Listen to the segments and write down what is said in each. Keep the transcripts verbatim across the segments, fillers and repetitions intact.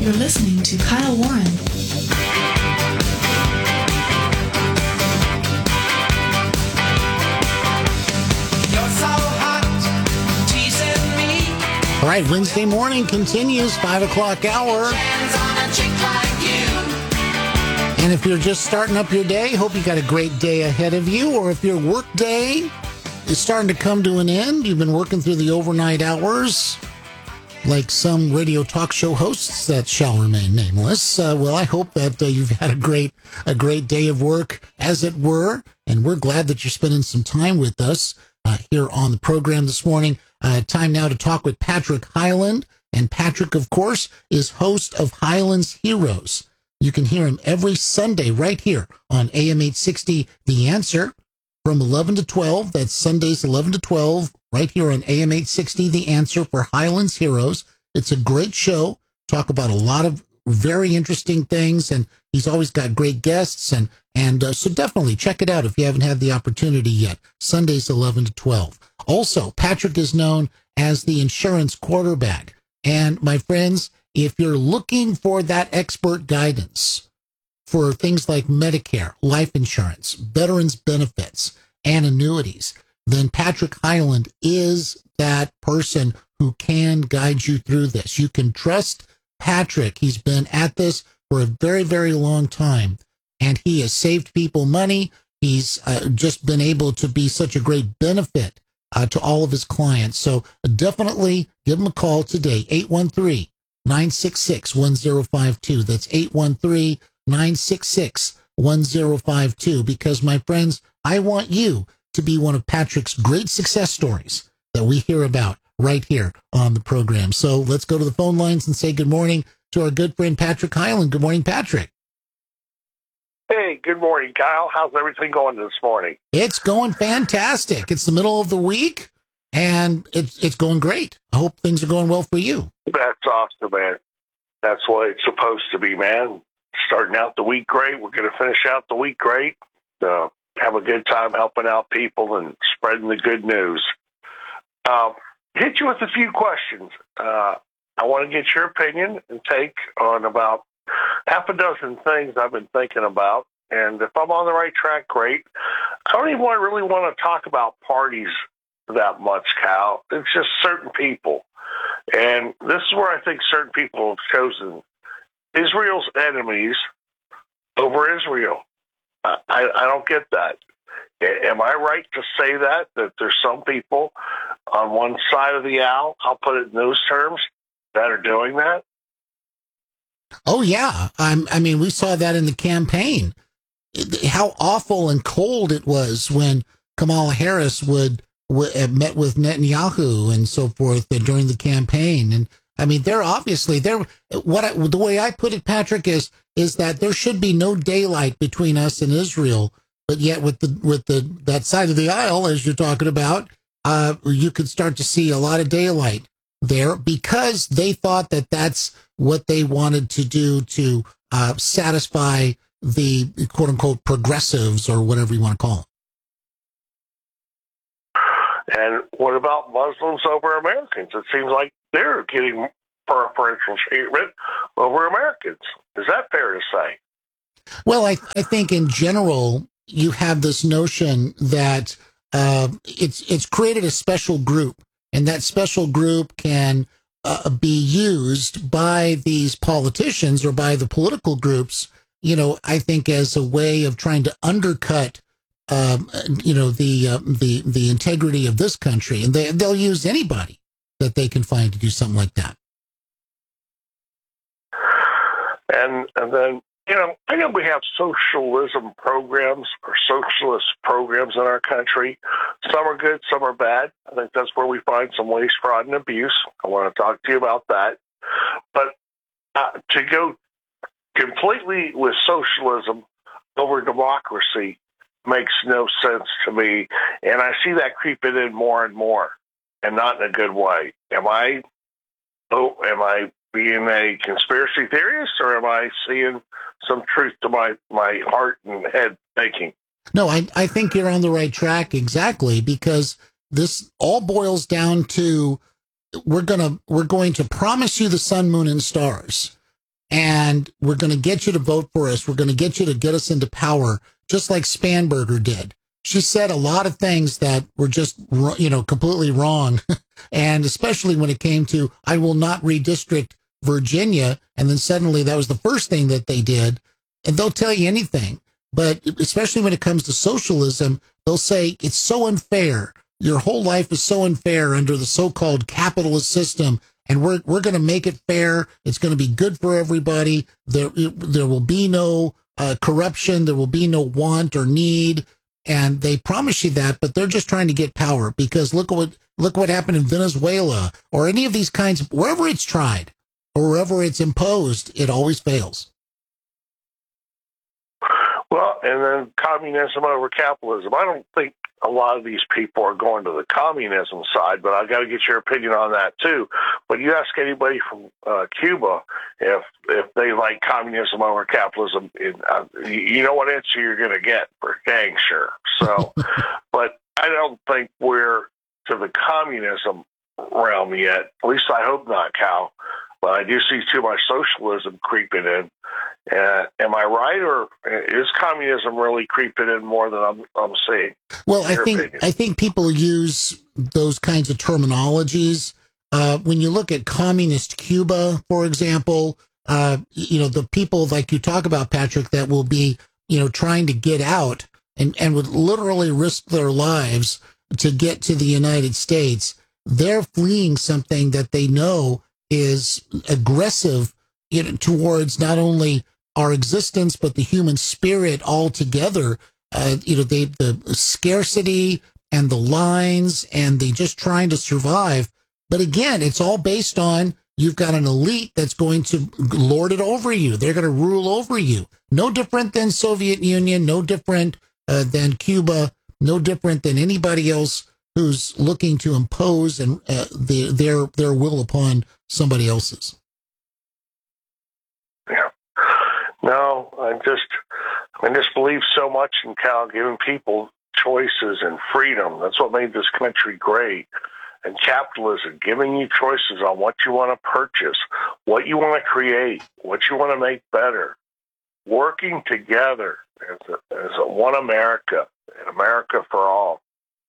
You're listening to Kyle Warren. All right, Wednesday morning continues, five o'clock hour. And if you're just starting up your day, hope you got a great day ahead of you. Or if your work day is starting to come to an end, you've been working through the overnight hours, like some radio talk show hosts that shall remain nameless. Uh, well, I hope that uh, you've had a great, a great day of work, as it were. And we're glad that you're spending some time with us uh, here on the program this morning. Uh, time now to talk with Patrick Hyland. And Patrick, of course, is host of Highlands Heroes. You can hear him every Sunday right here on A M eight sixty, The Answer, from eleven to twelve. That's Sundays, eleven to twelve, right here on A M eight sixty, The Answer for Highlands Heroes. It's a great show. Talk about a lot of very interesting things, and he's always got great guests. And, and uh, so definitely check it out if you haven't had the opportunity yet. Sundays, eleven to twelve. Also, Patrick is known as the insurance quarterback. And my friends, if you're looking for that expert guidance for things like Medicare, life insurance, veterans benefits, and annuities, then Patrick Hyland is that person who can guide you through this. You can trust Patrick. He's been at this for a very, very long time, and he has saved people money. He's uh, just been able to be such a great benefit uh, to all of his clients. So definitely give him a call today, eight one three, nine six six, one zero five two. That's eight one three, nine six six, one zero five two. Because, my friends, I want you to be one of Patrick's great success stories that we hear about right here on the program. So let's go to the phone lines and say good morning to our good friend Patrick Hyland. Good morning, Patrick. Hey, good morning, Kyle. How's everything going this morning? It's going fantastic. It's the middle of the week, and it's it's going great. I hope things are going well for you. That's awesome, man. That's what it's supposed to be, man. Starting out the week great. We're going to finish out the week great. Uh, have a good time helping out people and spreading the good news. Uh, hit you with a few questions. Uh, I want to get your opinion and take on about half a dozen things I've been thinking about. And if I'm on the right track, great. I don't even want, really want to talk about parties that much, Cal. It's just certain people. And this is where I think certain people have chosen Israel's enemies over Israel. I, I don't get that. Am I right to say that, that there's some people on one side of the aisle, I'll put it in those terms, that are doing that? Oh, yeah. Um, I mean, we saw that in the campaign. How awful and cold it was when Kamala Harris would, would uh, met with Netanyahu and so forth uh, during the campaign. And I mean, they're obviously they're what I, the way I put it, Patrick, is is that there should be no daylight between us and Israel. But yet, with the with the that side of the aisle, as you're talking about, uh, you could start to see a lot of daylight there because they thought that that's what they wanted to do to uh, satisfy the quote unquote progressives or whatever you want to call them. And what about Muslims over Americans? It seems like they're getting preferential treatment over Americans. Is that fair to say? Well, I, I think in general, you have this notion that uh, it's it's created a special group, and that special group can uh, be used by these politicians or by the political groups, you know, I think as a way of trying to undercut, um, you know, the uh, the the integrity of this country, and they they'll use anybody that they can find to do something like that. And and then, you know, I know we have socialism programs or socialist programs in our country. Some are good, some are bad. I think that's where we find some waste, fraud, and abuse. I want to talk to you about that. But uh, to go completely with socialism over democracy makes no sense to me. And I see that creeping in more and more, and not in a good way. Am I, oh, am I being a conspiracy theorist, or am I seeing some truth to my, my heart and head thinking? No, I, I think you're on the right track, exactly, because this all boils down to we're gonna we're going to promise you the sun, moon, and stars, and we're going to get you to vote for us. We're going to get you to get us into power, just like Spanberger did. She said a lot of things that were just, you know, completely wrong. And especially when it came to, I will not redistrict Virginia. And then suddenly that was the first thing that they did. And they'll tell you anything. But especially when it comes to socialism, they'll say it's so unfair. Your whole life is so unfair under the so-called capitalist system. And we're we're going to make it fair. It's going to be good for everybody. There there will be no uh, corruption. There will be no want or need. And they promise you that, but they're just trying to get power. Because look what look what happened in Venezuela or any of these kinds of, wherever it's tried or wherever it's imposed, it always fails. Well, and then communism over capitalism. I don't think a lot of these people are going to the communism side, but I got to get your opinion on that too. But you ask anybody from uh, Cuba if if they like communism over capitalism, it, uh, you know what answer you're going to get for dang sure. So, but I don't think we're to the communism realm yet. At least I hope not, Cal. But I do see too much socialism creeping in. Uh, am I right, or is communism really creeping in more than I'm, I'm seeing? Well, I think opinion? I think people use those kinds of terminologies. Uh, when you look at communist Cuba, for example, uh, you know, the people like you talk about, Patrick, that will be, you know, trying to get out and, and would literally risk their lives to get to the United States. They're fleeing something that they know is aggressive, you know, towards not only our existence, but the human spirit altogether. Uh, you know, they, the scarcity and the lines and they just trying to survive. But again, it's all based on you've got an elite that's going to lord it over you. They're going to rule over you. No different than Soviet Union, no different uh, than Cuba, no different than anybody else who's looking to impose and uh, the, their their will upon somebody else's. Yeah. No, I just, I just believe so much in Cal giving people choices and freedom. That's what made this country great. And capitalism, giving you choices on what you want to purchase, what you want to create, what you want to make better. Working together as a, as a one America, and America for all.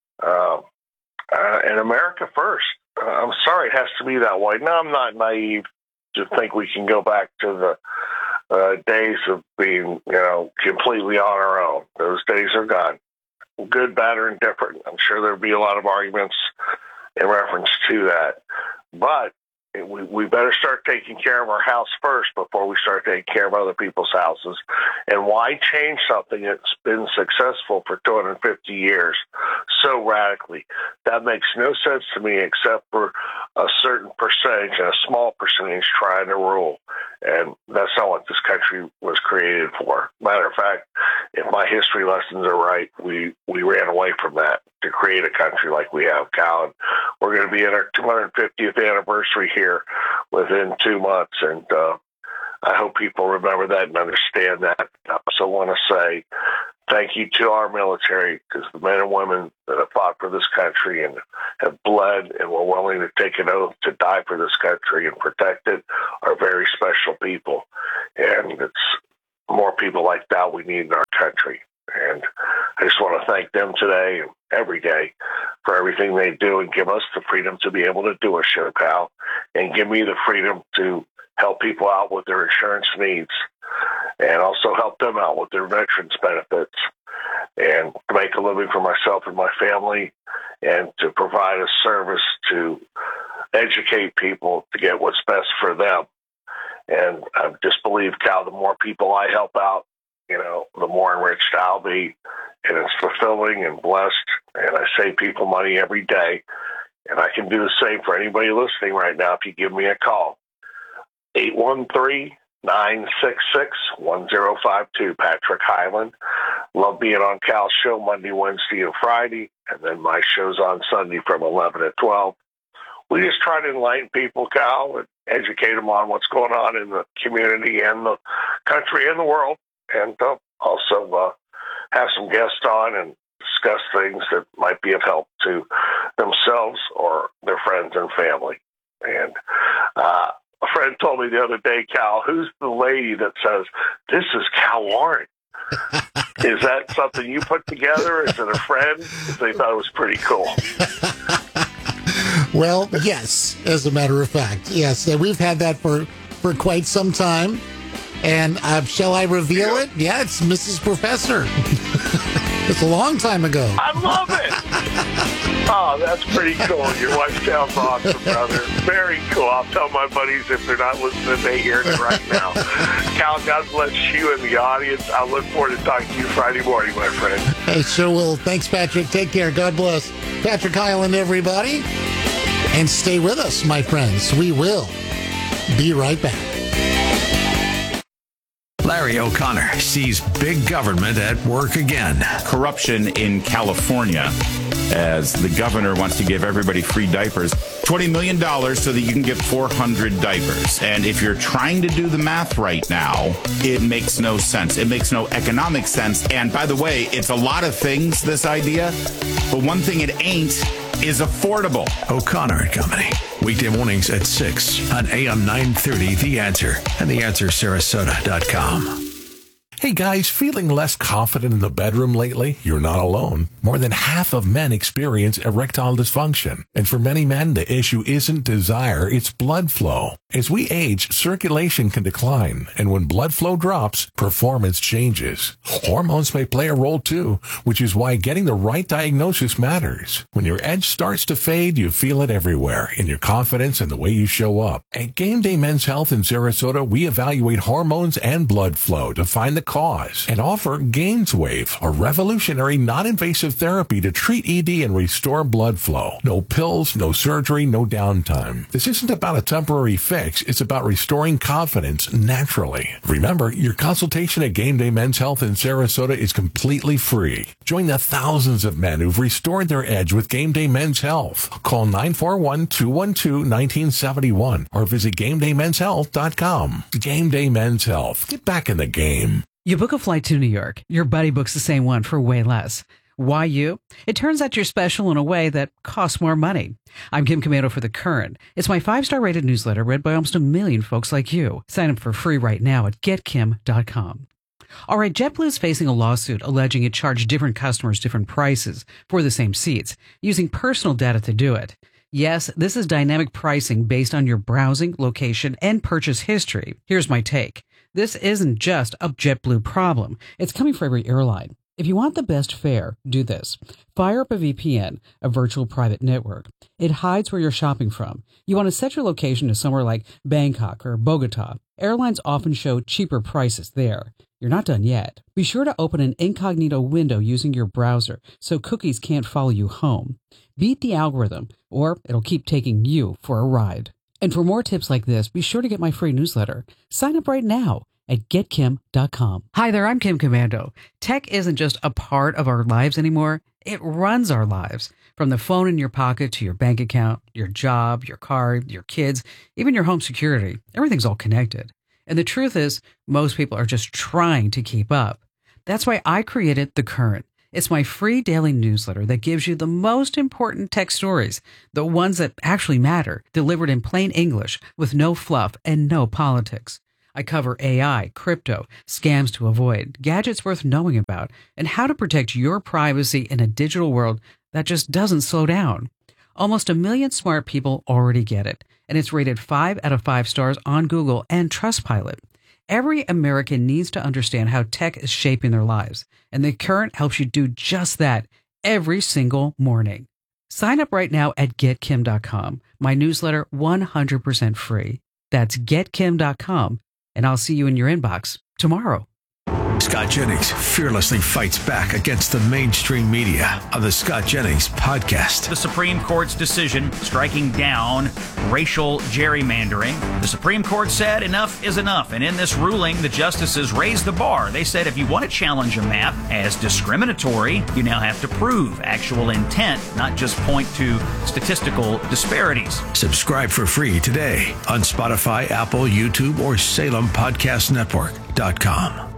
Um, uh, and America first. Uh, I'm sorry it has to be that way. No, I'm not naive to think we can go back to the uh, days of being, you know, completely on our own. Those days are gone. Good, bad, or indifferent. I'm sure there'll be a lot of arguments in reference to that. But it, we, we better start taking care of our house first before we start taking care of other people's houses. And why change something that's been successful for two hundred fifty years so radically? That makes no sense to me except for a certain percentage and a small percentage trying to rule. And that's not what this country was created for. Matter of fact, if my history lessons are right, we, we ran away from that to create a country like we have, Cal. And we're going to be at our two hundred fiftieth anniversary here within two months. And uh, I hope people remember that and understand that. I also want to say thank you to our military, because the men and women that have fought for this country and have bled and were willing to take an oath to die for this country and protect it are very special people. And it's more people like that we need in our country. And I just want to thank them today and every day for everything they do and give us the freedom to be able to do a show, Cal, and give me the freedom to help people out with their insurance needs and also help them out with their veterans benefits and to make a living for myself and my family and to provide a service to educate people to get what's best for them. And I just believe, Cal, the more people I help out, you know, the more enriched I'll be. And it's fulfilling and blessed. And I save people money every day. And I can do the same for anybody listening right now if you give me a call. eight one three, nine six six, one zero five two, Patrick Hyland. Love being on Cal's show Monday, Wednesday, and Friday. And then my show's on Sunday from eleven to twelve. We just try to enlighten people, Cal, and educate them on what's going on in the community and the country and the world. And uh, also uh, have some guests on and discuss things that might be of help to themselves or their friends and family. And uh, A friend told me the other day, Cal, who's the lady that says, "This is Cal Warren"? Is that something you put together? Is it a friend? They thought it was pretty cool. Well, yes, as a matter of fact. Yes, we've had that for, for quite some time. And uh, shall I reveal yeah. it? Yeah, it's Missus Professor. It's a long time ago. I love it. Oh, that's pretty cool. Your wife sounds awesome, brother. Very cool. I'll tell my buddies if they're not listening, they hear it right now. Cal, God bless you and the audience. I look forward to talking to you Friday morning, my friend. Hey, sure will. Thanks, Patrick. Take care. God bless. Patrick Hyland, everybody. And stay with us, my friends. We will be right back. Larry O'Connor sees big government at work again. Corruption in California, as the governor wants to give everybody free diapers. twenty million dollars so that you can get four hundred diapers. And if you're trying to do the math right now, it makes no sense. It makes no economic sense. And by the way, it's a lot of things, this idea, but one thing it ain't is affordable. O'Connor and Company. Weekday mornings at six on A M nine thirty, The Answer, and the answer sarasota dot com. Hey guys, feeling less confident in the bedroom lately? You're not alone. More than half of men experience erectile dysfunction. And for many men, the issue isn't desire, it's blood flow. As we age, circulation can decline. And when blood flow drops, performance changes. Hormones may play a role too, which is why getting the right diagnosis matters. When your edge starts to fade, you feel it everywhere, in your confidence and the way you show up. At Game Day Men's Health in Sarasota, we evaluate hormones and blood flow to find the cause and offer GainsWave, a revolutionary non-invasive therapy to treat E D and restore blood flow. No pills, no surgery, no downtime. This isn't about a temporary fix. It's about restoring confidence naturally. Remember, your consultation at Game Day Men's Health in Sarasota is completely free. Join the thousands of men who've restored their edge with Game Day Men's Health. Call nine four one, two one two, one nine seven one or visit game day men's health dot com. Game Day Men's Health. Get back in the game. You book a flight to New York. Your buddy books the same one for way less. Why you? It turns out you're special in a way that costs more money. I'm Kim Komando for The Current. It's my five-star rated newsletter read by almost a million folks like you. Sign up for free right now at get kim dot com. All right, JetBlue is facing a lawsuit alleging it charged different customers different prices for the same seats, using personal data to do it. Yes, this is dynamic pricing based on your browsing, location, and purchase history. Here's my take. This isn't just a JetBlue problem. It's coming for every airline. If you want the best fare, do this. Fire up a V P N, a virtual private network. It hides where you're shopping from. You want to set your location to somewhere like Bangkok or Bogota. Airlines often show cheaper prices there. You're not done yet. Be sure to open an incognito window using your browser so cookies can't follow you home. Beat the algorithm, or it'll keep taking you for a ride. And for more tips like this, be sure to get my free newsletter. Sign up right now at get kim dot com. Hi there, I'm Kim Komando. Tech isn't just a part of our lives anymore. It runs our lives. From the phone in your pocket to your bank account, your job, your car, your kids, even your home security. Everything's all connected. And the truth is, most people are just trying to keep up. That's why I created The Current. It's my free daily newsletter that gives you the most important tech stories, the ones that actually matter, delivered in plain English with no fluff and no politics. I cover A I, crypto, scams to avoid, gadgets worth knowing about, and how to protect your privacy in a digital world that just doesn't slow down. Almost a million smart people already get it, and it's rated five out of five stars on Google and Trustpilot. Every American needs to understand how tech is shaping their lives, and The Current helps you do just that every single morning. Sign up right now at get kim dot com. My newsletter one hundred percent free. That's get kim dot com, and I'll see you in your inbox tomorrow. Scott Jennings fearlessly fights back against the mainstream media on the Scott Jennings podcast. The Supreme Court's decision striking down racial gerrymandering. The Supreme Court said enough is enough. And in this ruling, the justices raised the bar. They said if you want to challenge a map as discriminatory, you now have to prove actual intent, not just point to statistical disparities. Subscribe for free today on Spotify, Apple, YouTube, or Salem Podcast Network dot com.